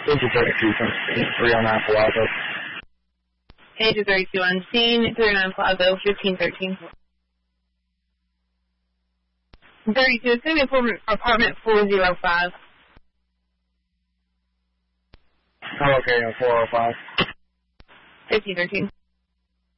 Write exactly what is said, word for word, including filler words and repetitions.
Agent thirty-two, three oh nine Palazzo. Agent thirty-two on scene, three oh nine Palazzo, fifteen thirteen. thirty-two, it's going to be apartment, apartment four oh five. Oh, okay, four oh five. fifteen thirteen.